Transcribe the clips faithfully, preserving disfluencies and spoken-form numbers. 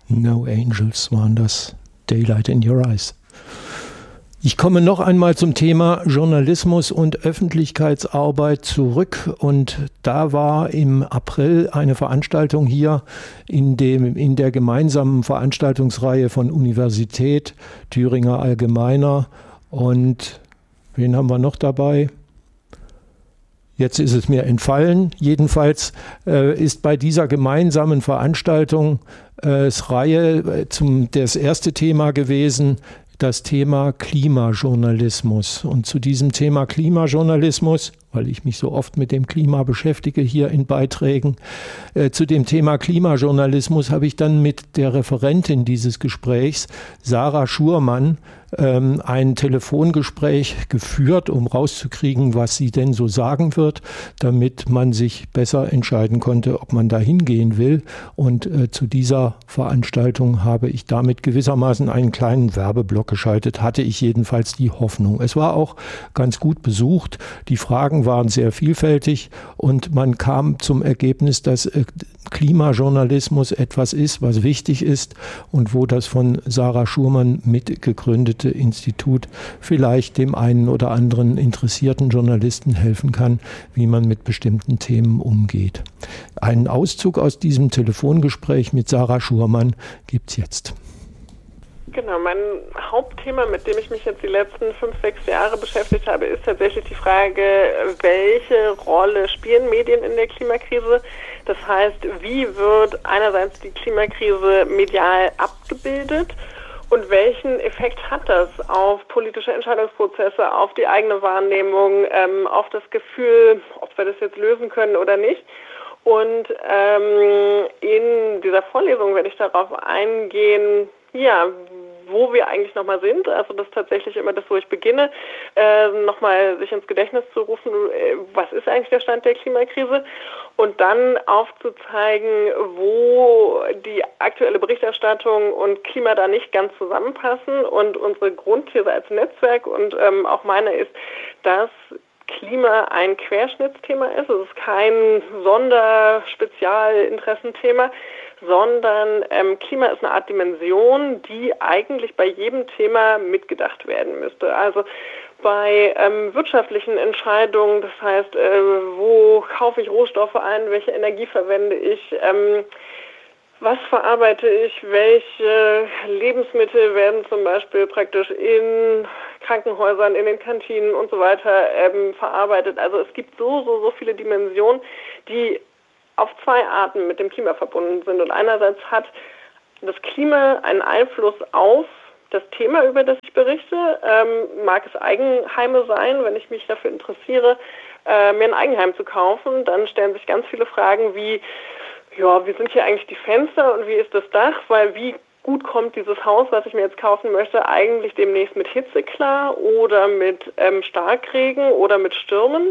No Angels waren das. Daylight in Your Eyes. Ich komme noch einmal zum Thema Journalismus und Öffentlichkeitsarbeit zurück. Und da war im April eine Veranstaltung hier in, dem, in der gemeinsamen Veranstaltungsreihe von Universität, Thüringer Allgemeiner und wen haben wir noch dabei? Jetzt ist es mir entfallen. Jedenfalls äh, ist bei dieser gemeinsamen Veranstaltung äh, Reihe zum das erste Thema gewesen, das Thema Klimajournalismus. Und zu diesem Thema Klimajournalismus, weil ich mich so oft mit dem Klima beschäftige hier in Beiträgen, äh, zu dem Thema Klimajournalismus habe ich dann mit der Referentin dieses Gesprächs, Sarah Schurmann, ähm, ein Telefongespräch geführt, um rauszukriegen, was sie denn so sagen wird, damit man sich besser entscheiden konnte, ob man da hingehen will. Und äh, zu dieser Veranstaltung habe ich damit gewissermaßen einen kleinen Werbeblock geschaltet, hatte ich jedenfalls die Hoffnung. Es war auch ganz gut besucht, die Fragen waren sehr vielfältig und man kam zum Ergebnis, dass äh, Klimajournalismus etwas ist, was wichtig ist und wo das von Sarah Schurmann mitgegründete Institut vielleicht dem einen oder anderen interessierten Journalisten helfen kann, wie man mit bestimmten Themen umgeht. Einen Auszug aus diesem Telefongespräch mit Sarah Schurmann gibt's jetzt. Genau, mein Hauptthema, mit dem ich mich jetzt die letzten fünf, sechs Jahre beschäftigt habe, ist tatsächlich die Frage, welche Rolle spielen Medien in der Klimakrise? Das heißt, wie wird einerseits die Klimakrise medial abgebildet und welchen Effekt hat das auf politische Entscheidungsprozesse, auf die eigene Wahrnehmung, ähm, auf das Gefühl, ob wir das jetzt lösen können oder nicht? Und ähm, in dieser Vorlesung werde ich darauf eingehen, ja, wo wir eigentlich nochmal sind, also das ist tatsächlich immer das, wo ich beginne, äh, nochmal sich ins Gedächtnis zu rufen, äh, was ist eigentlich der Stand der Klimakrise und dann aufzuzeigen, wo die aktuelle Berichterstattung und Klima da nicht ganz zusammenpassen und unsere Grundthese als Netzwerk und ähm, auch meine ist, dass Klima ein Querschnittsthema ist, es ist kein Sonderspezialinteressenthema, sondern ähm, Klima ist eine Art Dimension, die eigentlich bei jedem Thema mitgedacht werden müsste. Also bei ähm, wirtschaftlichen Entscheidungen, das heißt, äh, wo kaufe ich Rohstoffe ein, welche Energie verwende ich, ähm, was verarbeite ich, welche Lebensmittel werden zum Beispiel praktisch in Krankenhäusern, in den Kantinen und so weiter ähm, verarbeitet. Also es gibt so, so, so viele Dimensionen, die auf zwei Arten mit dem Klima verbunden sind. Und einerseits hat das Klima einen Einfluss auf das Thema, über das ich berichte. Ähm, mag es Eigenheime sein, wenn ich mich dafür interessiere, äh, mir ein Eigenheim zu kaufen, dann stellen sich ganz viele Fragen wie, ja, wie sind hier eigentlich die Fenster und wie ist das Dach? Weil wie gut kommt dieses Haus, was ich mir jetzt kaufen möchte, eigentlich demnächst mit Hitze klar oder mit ähm, Starkregen oder mit Stürmen?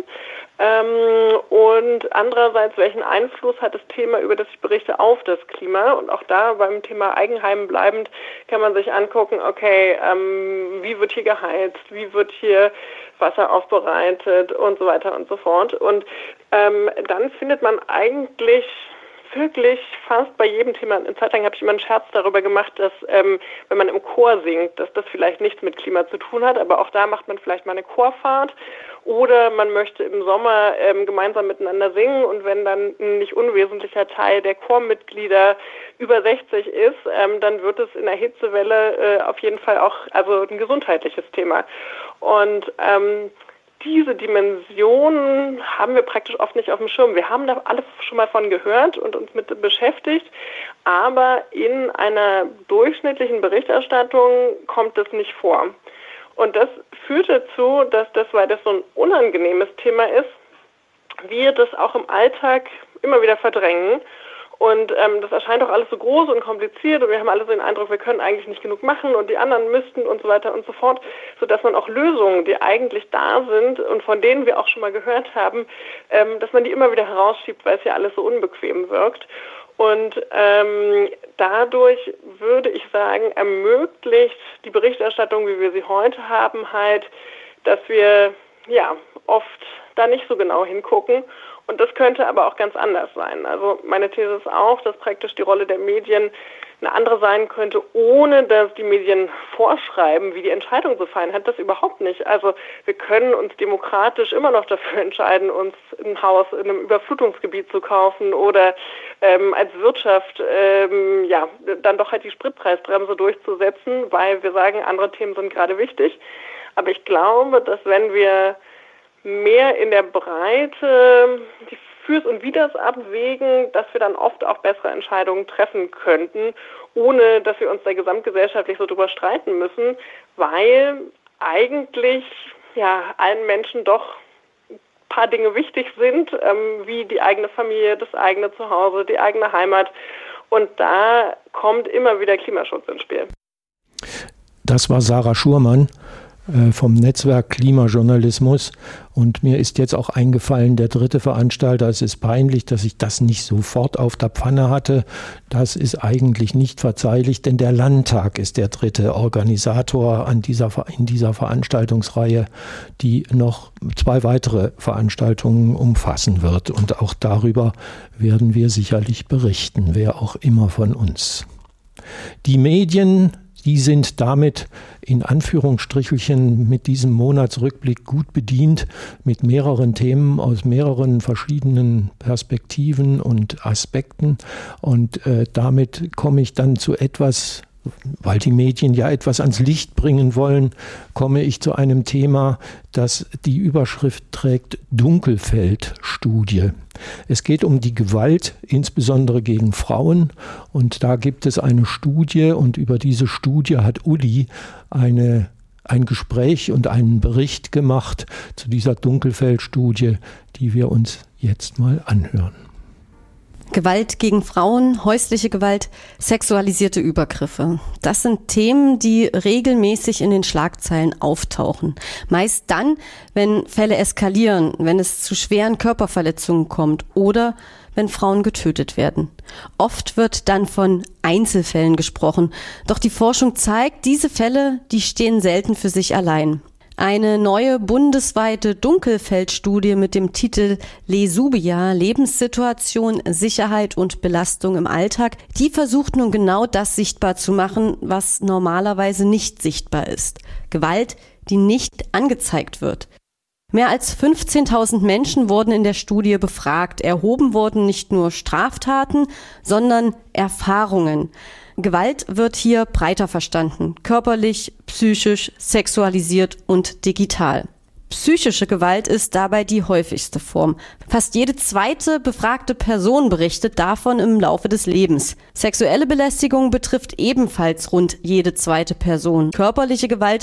Ähm, und andererseits, welchen Einfluss hat das Thema, über das ich berichte, auf das Klima? Und auch da beim Thema Eigenheim bleibend kann man sich angucken, okay, ähm, wie wird hier geheizt, wie wird hier Wasser aufbereitet und so weiter und so fort. Und ähm, dann findet man eigentlich wirklich fast bei jedem Thema, eine Zeit lang habe ich immer einen Scherz darüber gemacht, dass ähm, wenn man im Chor singt, dass das vielleicht nichts mit Klima zu tun hat, aber auch da macht man vielleicht mal eine Chorfahrt oder man möchte im Sommer ähm, gemeinsam miteinander singen und wenn dann ein nicht unwesentlicher Teil der Chormitglieder über sechzig ist, ähm, dann wird es in der Hitzewelle äh, auf jeden Fall auch also ein gesundheitliches Thema. Und ähm, diese Dimensionen haben wir praktisch oft nicht auf dem Schirm. Wir haben da alle schon mal von gehört und uns mit beschäftigt, aber in einer durchschnittlichen Berichterstattung kommt das nicht vor. Und das führt dazu, dass das, weil das so ein unangenehmes Thema ist, wir das auch im Alltag immer wieder verdrängen. Und ähm, das erscheint auch alles so groß und kompliziert und wir haben alle so den Eindruck, wir können eigentlich nicht genug machen und die anderen müssten und so weiter und so fort, sodass man auch Lösungen, die eigentlich da sind und von denen wir auch schon mal gehört haben, ähm, dass man die immer wieder herausschiebt, weil es ja alles so unbequem wirkt. Und ähm, dadurch würde ich sagen, ermöglicht die Berichterstattung, wie wir sie heute haben, halt, dass wir ja oft da nicht so genau hingucken Und das könnte aber auch ganz anders sein. Also meine These ist auch, dass praktisch die Rolle der Medien eine andere sein könnte, ohne dass die Medien vorschreiben, wie die Entscheidung zu fallen hat. Das überhaupt nicht. Also wir können uns demokratisch immer noch dafür entscheiden, uns ein Haus in einem Überflutungsgebiet zu kaufen oder ähm, als Wirtschaft ähm, ja dann doch halt die Spritpreisbremse durchzusetzen, weil wir sagen, andere Themen sind gerade wichtig. Aber ich glaube, dass wenn wir mehr in der Breite die Fürs und Widers abwägen, dass wir dann oft auch bessere Entscheidungen treffen könnten, ohne dass wir uns da gesamtgesellschaftlich so drüber streiten müssen, weil eigentlich ja allen Menschen doch ein paar Dinge wichtig sind, ähm, wie die eigene Familie, das eigene Zuhause, die eigene Heimat. Und da kommt immer wieder Klimaschutz ins Spiel. Das war Sarah Schurmann vom Netzwerk Klimajournalismus, und mir ist jetzt auch eingefallen, der dritte Veranstalter, es ist peinlich, dass ich das nicht sofort auf der Pfanne hatte. Das ist eigentlich nicht verzeihlich, denn der Landtag ist der dritte Organisator an dieser, in dieser Veranstaltungsreihe, die noch zwei weitere Veranstaltungen umfassen wird, und auch darüber werden wir sicherlich berichten, wer auch immer von uns. Die Medien, die sind damit in Anführungsstrichelchen mit diesem Monatsrückblick gut bedient, mit mehreren Themen aus mehreren verschiedenen Perspektiven und Aspekten. Und äh, damit komme ich dann zu etwas, weil die Medien ja etwas ans Licht bringen wollen, komme ich zu einem Thema, das die Überschrift trägt: Dunkelfeld-Studie. Es geht um die Gewalt, insbesondere gegen Frauen. Und da gibt es eine Studie, und über diese Studie hat Uli eine, ein Gespräch und einen Bericht gemacht zu dieser Dunkelfeld-Studie, die wir uns jetzt mal anhören. Gewalt gegen Frauen, häusliche Gewalt, sexualisierte Übergriffe. Das sind Themen, die regelmäßig in den Schlagzeilen auftauchen. Meist dann, wenn Fälle eskalieren, wenn es zu schweren Körperverletzungen kommt oder wenn Frauen getötet werden. Oft wird dann von Einzelfällen gesprochen. Doch die Forschung zeigt, diese Fälle, die stehen selten für sich allein. Eine neue bundesweite Dunkelfeld-Studie mit dem Titel Lesubia, Lebenssituation, Sicherheit und Belastung im Alltag, die versucht nun genau das sichtbar zu machen, was normalerweise nicht sichtbar ist. Gewalt, die nicht angezeigt wird. Mehr als fünfzehntausend Menschen wurden in der Studie befragt. Erhoben wurden nicht nur Straftaten, sondern Erfahrungen. Gewalt wird hier breiter verstanden. Körperlich, psychisch, sexualisiert und digital. Psychische Gewalt ist dabei die häufigste Form. Fast jede zweite befragte Person berichtet davon im Laufe des Lebens. Sexuelle Belästigung betrifft ebenfalls rund jede zweite Person. Körperliche Gewalt